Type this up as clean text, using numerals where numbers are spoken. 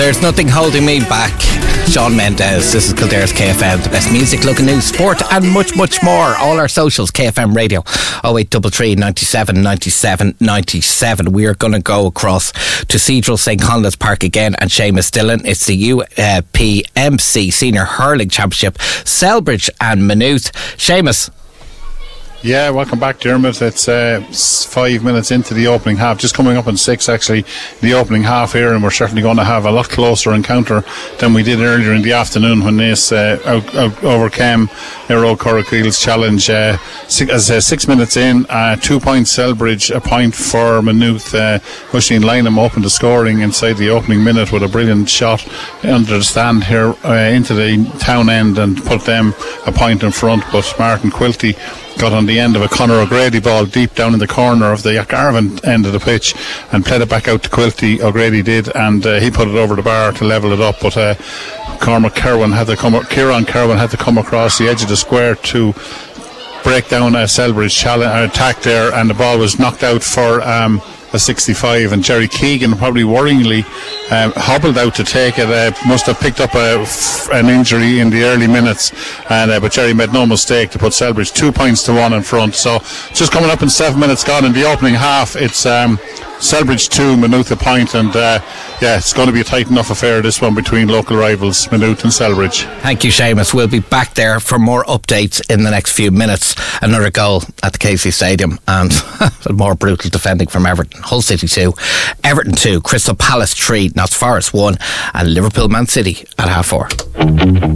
There's nothing holding me back. Shawn Mendes, this is Kildare's KFM. The best music, local news, sport and much, much more. All our socials, KFM Radio, 0833 97 97 97. We are going to go across to Cedral St. Conleth's Park again, and Seamus Dillon. It's the UPMC Senior Hurling Championship, Selbridge and Maynooth. Seamus. Yeah, welcome back, Dermot. It's 5 minutes into the opening half, just coming up on 6 actually, the opening half here, and we're certainly going to have a lot closer encounter than we did earlier in the afternoon when Naas overcame Eero Corriquil's challenge. 6 minutes in, 2 points Selbridge, a point for Maynooth. Oisín Lynham opened the scoring inside the opening minute with a brilliant shot under the stand here into the town end and put them a point in front, but Martin Quilty got on the end of a Conor O'Grady ball deep down in the corner of the Garvan end of the pitch and played it back out to Quilty. O'Grady did, and he put it over the bar to level it up, but Kieran Kerwin had to come across the edge of the square to break down a Selbridge attack there, and the ball was knocked out for a 65, and Jerry Keegan probably worryingly hobbled out to take it. Must have picked up an injury in the early minutes, and but Jerry made no mistake to put Selbridge 2 points to 1 in front. So just coming up in 7 minutes gone in the opening half, it's Selbridge 2, Maynooth a point, and it's going to be a tight enough affair, this one, between local rivals Maynooth and Selbridge. Thank you, Seamus. We'll be back there for more updates in the next few minutes. Another goal at the KC Stadium, and more brutal defending from Everton. Hull City 2, Everton 2, Crystal Palace 3, Notts Forest 1, and Liverpool Man City at 4:30.